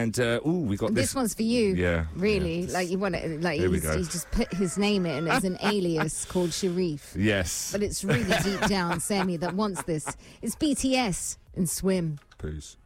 And we got This one's for you. Yeah, really. yeah. Like you want it. Like Here we go. he's just put his name in as an alias called Sharif. Yes. But it's really deep down Sammy that wants this. It's BTS and Swim. Peace.